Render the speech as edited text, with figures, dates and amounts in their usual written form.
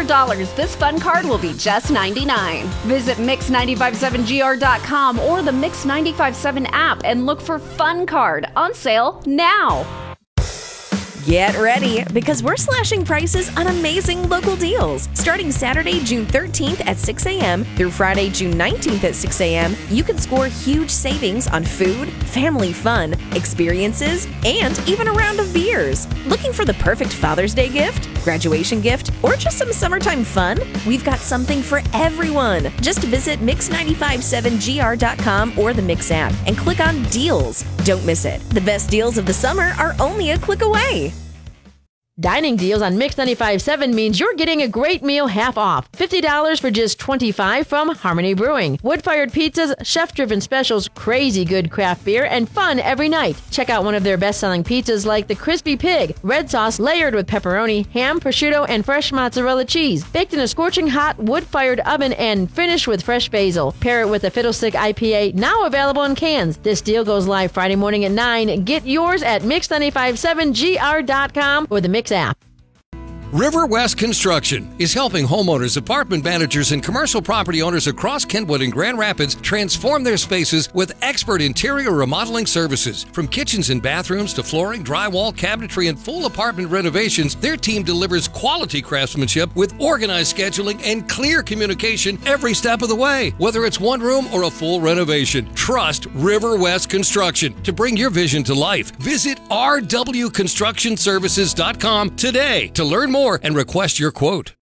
$100, this fun card will be just $99. Visit Mix957GR.com or the Mix957 app and look for Fun Card on sale now. Get ready, because we're slashing prices on amazing local deals. Starting Saturday, June 13th at 6 a.m. through Friday, June 19th at 6 a.m., you can score huge savings on food, family fun, experiences, and even a round of beers. Looking for the perfect Father's Day gift, graduation gift, or just some summertime fun? We've got something for everyone. Just visit Mix957GR.com or the Mix app and click on Deals. Don't miss it. The best deals of the summer are only a click away. Dining deals on Mix 95.7 means you're getting a great meal half off. $50 for just $25 from Harmony Brewing. Wood-fired pizzas, chef-driven specials, crazy good craft beer, and fun every night. Check out one of their best-selling pizzas like the Crispy Pig, red sauce layered with pepperoni, ham, prosciutto, and fresh mozzarella cheese. Baked in a scorching hot wood-fired oven and finished with fresh basil. Pair it with a Fiddlestick IPA, now available in cans. This deal goes live Friday morning at 9. Get yours at Mix957GR.com or the Mix app. River West Construction is helping homeowners, apartment managers, and commercial property owners across Kentwood and Grand Rapids transform their spaces with expert interior remodeling services. From kitchens and bathrooms to flooring, drywall, cabinetry, and full apartment renovations, their team delivers quality craftsmanship with organized scheduling and clear communication every step of the way. Whether it's one room or a full renovation, trust River West Construction to bring your vision to life. Visit rwconstructionservices.com today to learn more and request your quote.